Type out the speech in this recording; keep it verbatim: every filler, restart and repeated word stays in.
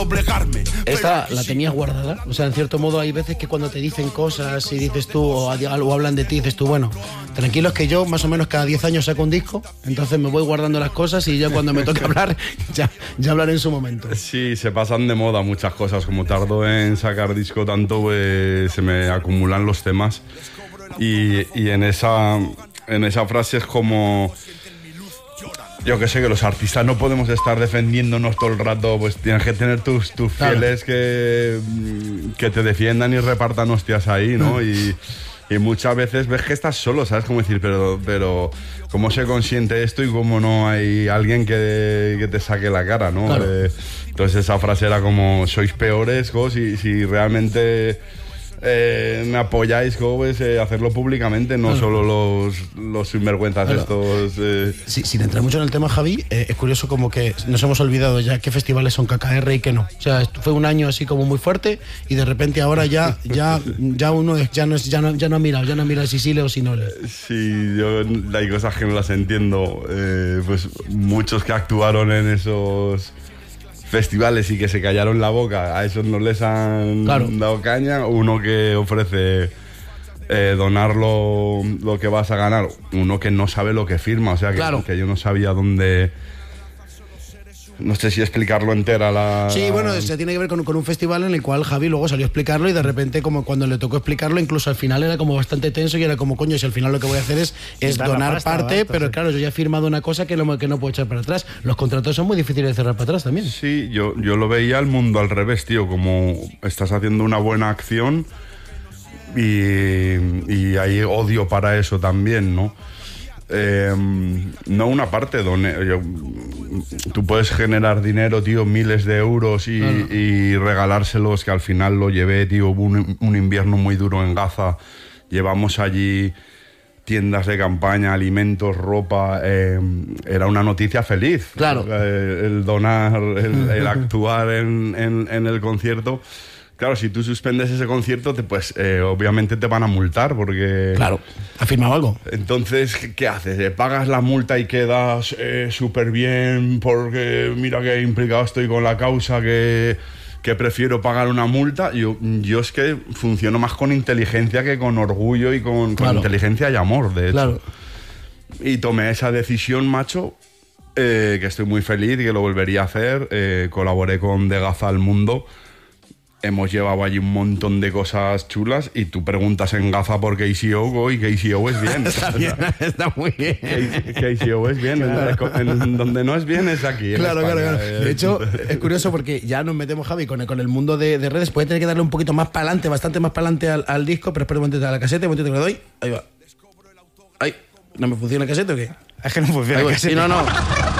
Esta la tenías guardada, o sea, en cierto modo hay veces que cuando te dicen cosas y dices tú, o, o hablan de ti, dices tú, bueno, tranquilos que yo más o menos cada diez años saco un disco, entonces me voy guardando las cosas y ya cuando me toque hablar, ya, ya hablaré en su momento. Sí, se pasan de moda muchas cosas, como tardo en sacar disco tanto, pues se me acumulan los temas y, y en, esa, en esa frase es como... Yo que sé, que los artistas no podemos estar defendiéndonos todo el rato, pues tienes que tener tus, tus fieles que, que te defiendan y repartan hostias ahí, ¿no? Y, y muchas veces ves que estás solo, ¿sabes? Como decir, pero, pero ¿cómo se consiente esto y cómo no hay alguien que, que te saque la cara, ¿no? Claro. Eh, entonces esa frase era como, sois peores, ¿co? si, si realmente... Eh, me apoyáis, pues, eh, hacerlo públicamente, no claro. solo los, los sinvergüenzas claro. estos... Eh. Sí, sin entrar mucho en el tema, Javi, eh, es curioso como que nos hemos olvidado ya qué festivales son K K R y qué no. O sea, fue un año así como muy fuerte y de repente ahora ya ya, ya uno ya no, es, ya, no, ya no ha mirado, ya no ha mirado si sí le o si no le. Sí, yo hay cosas que no las entiendo. Eh, pues muchos que actuaron en esos... festivales y que se callaron la boca, a esos no les han claro. dado caña. Uno que ofrece eh, donar lo, lo que vas a ganar, uno que no sabe lo que firma, o sea que, claro. que yo no sabía dónde... No sé si explicarlo entera la... Sí, bueno, se tiene que ver con, con un festival en el cual Javi luego salió a explicarlo y de repente como cuando le tocó explicarlo, incluso al final era como bastante tenso y era como, coño, si al final lo que voy a hacer es, es donar pasta, parte, ¿verdad? Pero claro, yo ya he firmado una cosa que, lo, que no puedo echar para atrás. Los contratos son muy difíciles de cerrar para atrás también. Sí, yo, yo lo veía el mundo al revés, tío, como estás haciendo una buena acción y, y hay odio para eso también, ¿no? Eh, no una parte donde yo, tú puedes generar dinero, tío, miles de euros y, claro. y regalárselos, que al final lo llevé, tío, un, un invierno muy duro en Gaza, llevamos allí tiendas de campaña, alimentos, ropa, eh, era una noticia feliz, claro. eh, el donar, el, el actuar en, en, en el concierto. Claro, si tú suspendes ese concierto, te, pues eh, obviamente te van a multar porque... Claro, ¿has firmado algo? Entonces, ¿qué haces? Eh, ¿Pagas la multa y quedas eh, súper bien porque mira que implicado estoy con la causa, que, que prefiero pagar una multa? Yo, yo es que funciono más con inteligencia que con orgullo y con, claro. con inteligencia y amor, de hecho. Claro. Y tomé esa decisión, macho, eh, que estoy muy feliz y que lo volvería a hacer. Eh, colaboré con De Gaza al Mundo. Hemos llevado allí un montón de cosas chulas y tú preguntas en Gaza por K C O y K C O es bien. Está bien, está muy bien. K C O es bien, claro. en, en donde no es bien es aquí. Claro, claro, claro. De hecho, es curioso porque ya nos metemos, Javi, con el, con el mundo de, de redes. Puede tener que darle un poquito más para adelante, bastante más para adelante al, al disco, pero espera un momentito a la caseta, un momentito que le doy. Ahí va. Ay, ¿no me funciona el casete o qué? Es que no funciona el casete. Sí, no, no.